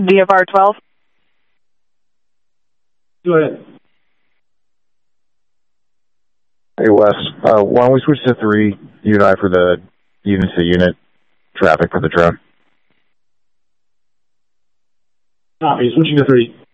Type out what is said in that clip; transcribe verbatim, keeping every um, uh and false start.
V F R twelve. Go ahead. Hey, Wes. Uh, why don't we switch to three, you and I, for the unit-to-unit traffic for the drone? Copy. Switching to three.